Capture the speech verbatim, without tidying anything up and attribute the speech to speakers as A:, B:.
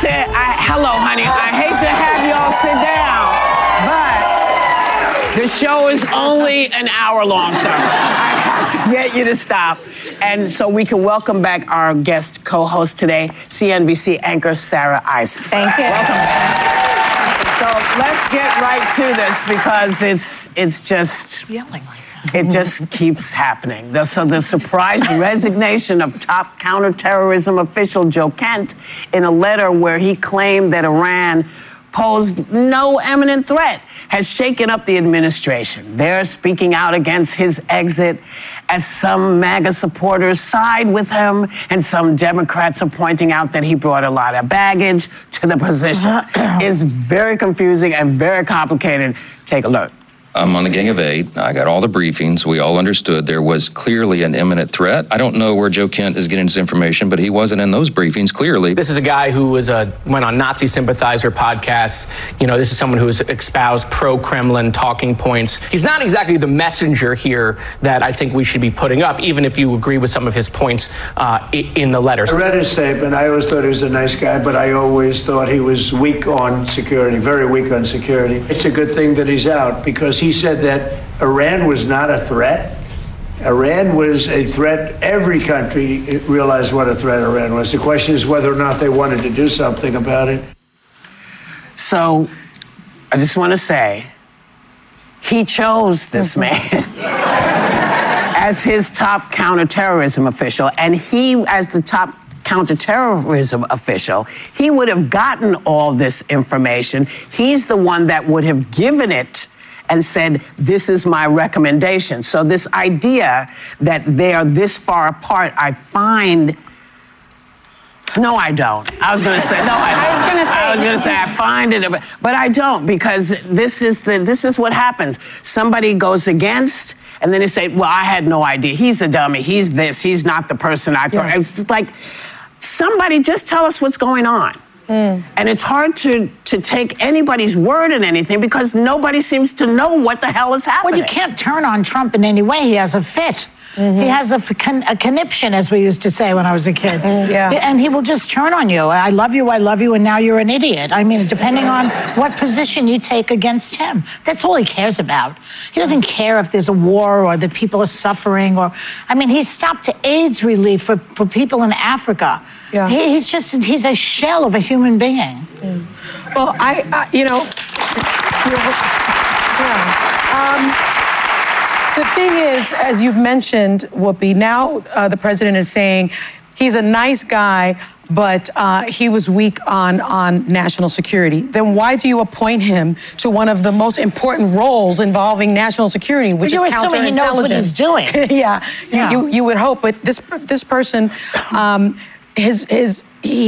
A: to, I, hello, honey. I hate to have y'all sit down, but the show is only an hour long, so I have to get you to stop. And so we can welcome back our guest co-host today, C N B C anchor Sarah Ice.
B: Thank you.
A: Welcome back. So let's get right to this because it's it's just
B: Yelling like that.
A: It just keeps happening. The, so the surprise resignation of top counterterrorism official Joe Kent in a letter where he claimed that Iran posed no imminent threat has shaken up the administration. They're speaking out against his exit as some MAGA supporters side with him, and some Democrats are pointing out that he brought a lot of baggage to the position. It's very confusing and very complicated. Take a look.
C: I'm on the Gang of Eight. I got all the briefings. We all understood there was clearly an imminent threat. I don't know where Joe Kent is getting his information, but he wasn't in those briefings, clearly.
D: This is a guy who was a, went on Nazi sympathizer podcasts. You know, this is someone who has espoused pro-Kremlin talking points. He's not exactly the messenger here that I think we should be putting up, even if you agree with some of his points uh, in the letter.
E: I read his statement. I always thought he was a nice guy, but I always thought he was weak on security, very weak on security. It's a good thing that he's out because he said that Iran was not a threat. Iran was a threat. Every country realized what a threat Iran was. The question is whether or not they wanted to do something about it.
A: So I just want to say, he chose this man as his top counterterrorism official, and he, as the top counterterrorism official, he would have gotten all this information. He's the one that would have given it and said, this is my recommendation. So this idea that they are this far apart, I find, no, I don't. I was going to say, no, I don't.
B: I was going to say,
A: I was going to say, I find it, but I don't, because this is the, this is what happens. Somebody goes against, and then they say, well, I had no idea. He's a dummy. He's this. He's not the person I thought. Yeah. It's just like, somebody just tell us what's going on. Mm. And it's hard to, to take anybody's word in anything because nobody seems to know what the hell is happening.
B: Well, you can't turn on Trump in any way. He has a fit. Mm-hmm. He has a, con- a conniption, as we used to say when I was a kid. Mm, yeah. And he will just turn on you. I love you, I love you, and now you're an idiot. I mean, depending on what position you take against him. That's all he cares about. He doesn't care if there's a war or that people are suffering. Or, I mean, he stopped AIDS relief for, for people in Africa. Yeah. He, he's just, he's a shell of a human being.
F: Mm. Well, I, uh, you know, yeah. Um, the thing is, as you've mentioned, Whoopi, now uh, the president is saying he's a nice guy, but uh, he was weak on, on national security. Then why do you appoint him to one of the most important roles involving national security, which
B: but
F: is counterintelligence?
B: He knows what he's doing.
F: yeah,
B: yeah.
F: You, you, you would hope, but this, this person, um, his, his, he